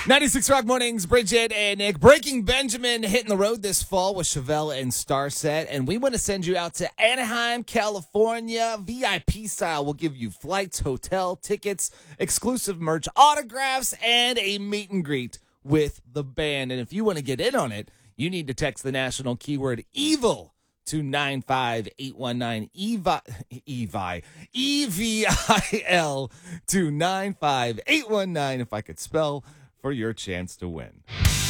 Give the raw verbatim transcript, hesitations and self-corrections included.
ninety-six Rock Mornings, Bridget and Nick. Breaking Benjamin hitting the road this fall with Chevelle and Starset. And we want to send you out to Anaheim, California. V I P style. We'll give you flights, hotel, tickets, exclusive merch, autographs, and a meet and greet with the band. And if you want to get in on it, you need to text the national keyword EVIL to nine five eight one nine E V I, E V I, E V I L to nine five eight one nine if I could spell, for your chance to win.